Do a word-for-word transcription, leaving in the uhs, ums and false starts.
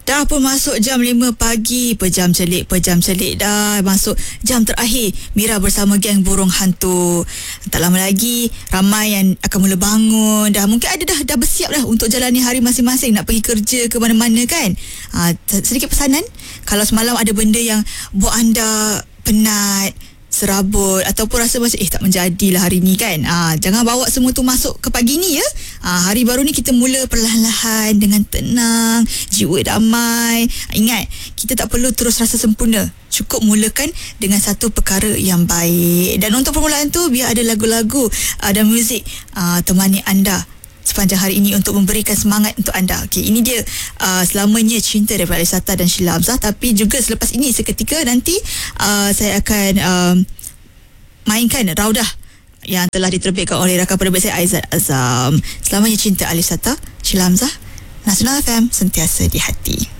Dah pun masuk jam lima pagi, pejam celik, pejam celik dah masuk jam terakhir Mira bersama geng burung hantu. Tak lama lagi ramai yang akan mula bangun dah. Mungkin ada dah dah bersiap dah untuk jalani hari masing-masing, nak pergi kerja ke mana-mana kan. Ha, sedikit pesanan, kalau semalam ada benda yang buat anda penat, serabut ataupun rasa macam eh tak menjadilah hari ni kan, ah, jangan bawa semua tu masuk ke pagi ni ya. ah, Hari baru ni kita mula perlahan-lahan dengan tenang, jiwa damai. Ingat, kita tak perlu terus rasa sempurna, cukup mulakan dengan satu perkara yang baik. Dan untuk permulaan tu, biar ada lagu-lagu uh, dan muzik uh, temani anda sepanjang hari ini untuk memberikan semangat untuk anda. Okey, ini dia uh, Selamanya Cinta daripada Alisata dan Sheila Hamzah. Tapi juga selepas ini seketika nanti uh, saya akan uh, mainkan Raudah yang telah diterbitkan oleh rakan penerbit saya Aizat Azam. Selamanya Cinta Alisata, Sheila Hamzah, Nasional F M, sentiasa di hati.